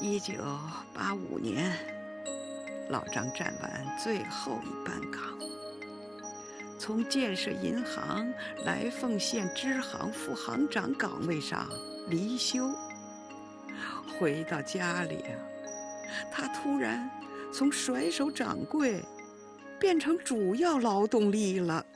1985年，老张站完最后一班岗，从建设银行来凤县支行副行长岗位上离休。回到家里他突然从甩手掌柜变成主要劳动力了。